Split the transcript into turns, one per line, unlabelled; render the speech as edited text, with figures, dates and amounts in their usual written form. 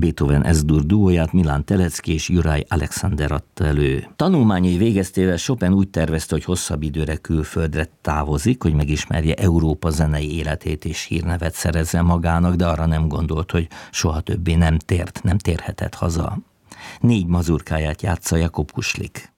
Beethoven S-dur duóját Milan Telecki és Juraj Alexander adta elő. Tanulmányai végeztével Chopin úgy tervezte, hogy hosszabb időre külföldre távozik, hogy megismerje Európa zenei életét és hírnevet szerezze magának, de arra nem gondolt, hogy soha többé nem térhetett haza. 4 mazurkáját játsza Jakub Kuslik.